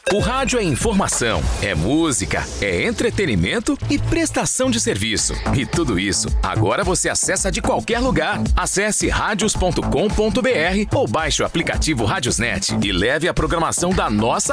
O rádio é informação, é música, é entretenimento e prestação de serviço. E tudo isso agora você acessa de qualquer lugar. Acesse radios.com.br ou baixe o aplicativo Radiosnet e leve a programação da nossa